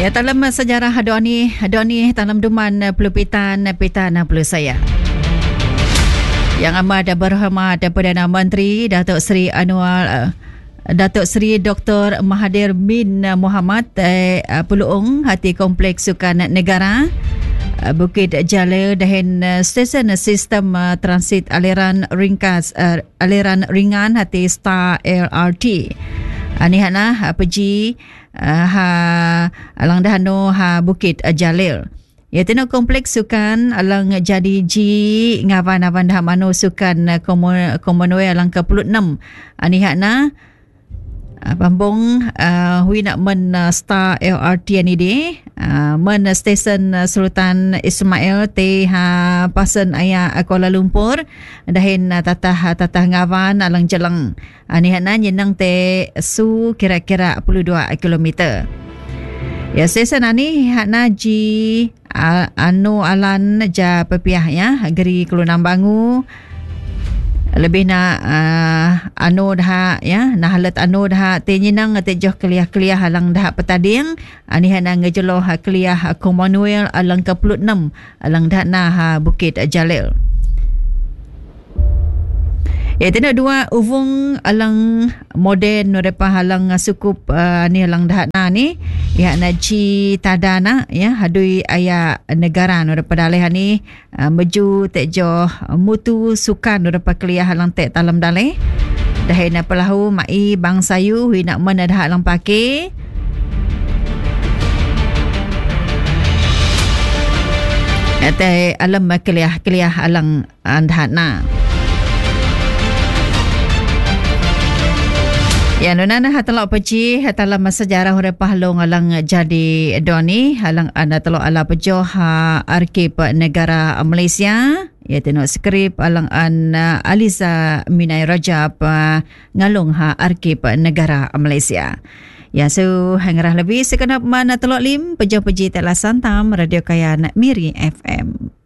Ya, dalam sejarah Doni dalam duman pelupitan pitan pelu saya. Yang amat berhormat Perdana Menteri Datuk Seri Dr. Mahathir bin Mohamad Peluong hati Kompleks Sukan Negara Bukit Jalil dan stesen sistem transit aliran ringan hati Star LRT. Anihana pergi alang dahano Bukit Jalil. Ya tino kompleks sukan alang jadi ji ngawan dah mano sukan Commonwealth alang ke-26. Anihana pambong hui nak men Star LRT ni de men stesen Sultan Ismail te pasen aya Kuala Lumpur dahin tatah ngawan alang jelang anihana nyenang te su kira-kira 22 kilometer. Ya stesen ani hakna ji alan ja pepiah ya geri Kelunang Bangu lebih na dah ya nah halat dah te nyinang te joh keliah halang dah petading anihana ngejeloh keliah Commonwealth alang ke-26 alang dah na Bukit Jalil. Ya tena dua uvung alang moden repa halang sukup ni halang dah na ni ya naji tadana ya hadui aya negara repa daleh ni meju tejo mutu sukan repa keliah halang tek talam daleh dahena pelahu mai bang sayu hui nak men dah halang pake ate alam keliah alang andhana. Ya nunana hatalok peci hatalam sejarah urepah long alang jadi doni halang anda telok ala pejoh arkib negara Malaysia ya tengok skrip alang an Aliza Minai Rajab ngalung arkib negara Malaysia. Ya so hangrah lebih sekenap mana telok lim pejoh peji telah santam Radio Kayan Miri FM.